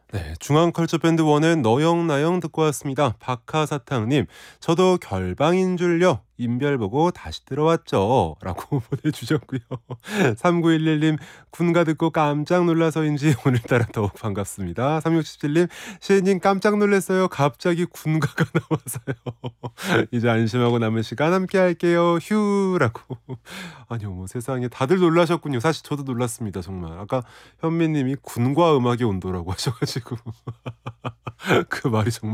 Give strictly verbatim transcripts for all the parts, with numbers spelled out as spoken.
네, 중앙컬처밴드 원의 너영나영 듣고 왔습니다. 박하사탕님, 저도 결방인 줄요. 인별 보고 다시 들어왔죠. 라고 보내주셨고요. 삼구일일님, 군가 듣고 깜짝 놀라서인지 오늘따라 더욱 반갑습니다. 삼육칠칠님, 시인님 깜짝 놀랐어요. 갑자기 군가가 나와서요. 이제 안심하고 남은 시간 함께 할게요. 휴라고. 아니 어머 세상에 다들 놀라셨군요. 사실 저도 놀랐습니다. 정말. 아까 현미님이 군과 음악의 온도라고 하셔가지고 그 말이 정말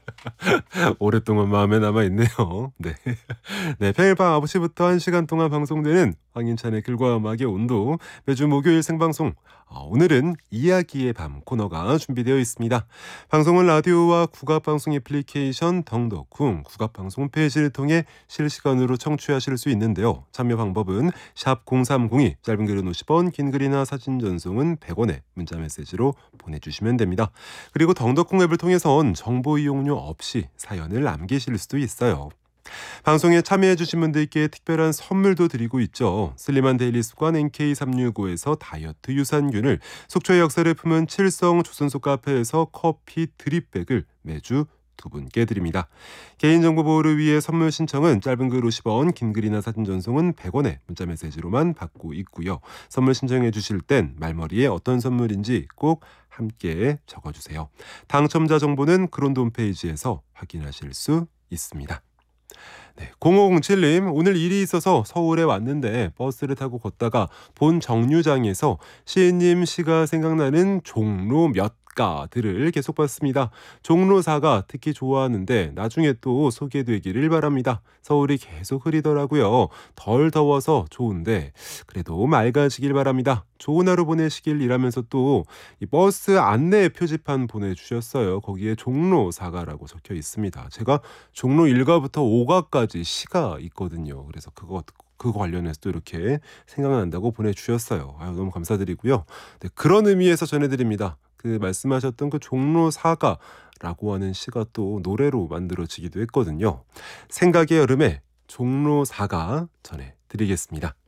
오랫동안 마음에 남아있네요. 네. 네, 평일 밤 아홉 시부터 한 시간 동안 방송되는 황인찬의 글과 음악의 온도, 매주 목요일 생방송. 아, 오늘은 이야기의 밤 코너가 준비되어 있습니다. 방송은 라디오와 국악방송 애플리케이션 덩덕쿵 국악방송 홈페이지를 통해 실시간으로 청취하실 수 있는데요. 참여 방법은 샵 공삼공이, 짧은 글은 오십 원, 긴 글이나 사진 전송은 백 원에 문자메시지로 보내주시면 됩니다. 그리고 덩덕쿵 앱을 통해선 정보 이용료 없이 사연을 남기실 수도 있어요. 방송에 참여해주신 분들께 특별한 선물도 드리고 있죠. 슬림한 데일리 습관 엔케이 삼육오에서 다이어트 유산균을, 속초의 역사를 품은 칠성 조선소 카페에서 커피 드립백을 매주 두 분께 드립니다. 개인정보 보호를 위해 선물 신청은 짧은 글 오십 원, 긴 글이나 사진 전송은 백 원에 문자메시지로만 받고 있고요. 선물 신청해 주실 땐 말머리에 어떤 선물인지 꼭 함께 적어주세요. 당첨자 정보는 그론도 홈페이지에서 확인하실 수 있습니다. 네, 공오공칠님, 오늘 일이 있어서 서울에 왔는데 버스를 타고 걷다가 본 정류장에서 시인님 시가 생각나는 종로 몇 가들을 계속 봤습니다. 종로 사가 특히 좋아하는데 나중에 또 소개되기를 바랍니다. 서울이 계속 흐리더라고요. 덜 더워서 좋은데 그래도 맑아지길 바랍니다. 좋은 하루 보내시길, 이라면서 또 이 버스 안내 표지판 보내주셨어요. 거기에 종로 사가라고 적혀 있습니다. 제가 종로 일 가부터 오 가까지 시가 있거든요. 그래서 그거 그거 관련해서 또 이렇게 생각난다고 보내주셨어요. 아유, 너무 감사드리고요. 네, 그런 의미에서 전해드립니다. 그 말씀하셨던 그 종로 사가라고 하는 시가 또 노래로 만들어지기도 했거든요. 생각의 여름에 종로 사가 전해드리겠습니다.